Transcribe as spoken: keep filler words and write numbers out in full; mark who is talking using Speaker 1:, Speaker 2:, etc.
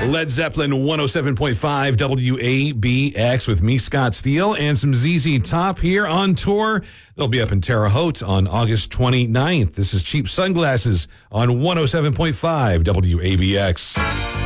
Speaker 1: Led Zeppelin one oh seven point five W A B X with me, Scott Steele, and some Z Z Top here on tour. They'll be up in Terre Haute on August twenty-ninth. This is Cheap Sunglasses on one oh seven point five W A B X.